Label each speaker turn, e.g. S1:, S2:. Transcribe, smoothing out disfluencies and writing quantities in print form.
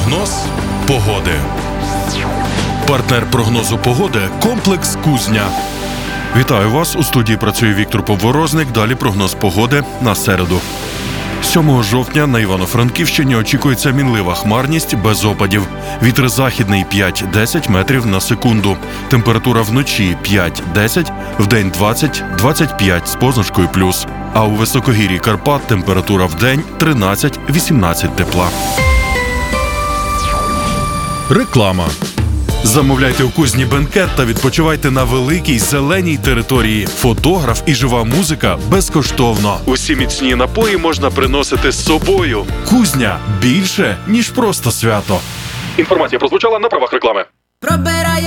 S1: Прогноз погоди. Партнер прогнозу погоди – комплекс «Кузня». Вітаю вас! У студії працює Віктор Поворозник. Далі прогноз погоди на середу. 7 жовтня на Івано-Франківщині очікується мінлива хмарність без опадів. Вітер західний 5-10 метрів на секунду. Температура вночі 5-10, вдень 20-25 з позначкою плюс. А у високогір'ї Карпат температура вдень 13-18 тепла. Реклама. Замовляйте у Кузні бенкет та відпочивайте на великій зеленій території. Фотограф і жива музика безкоштовно. Усі міцні напої можна приносити з собою. Кузня – більше, ніж просто свято. Інформація прозвучала на правах реклами.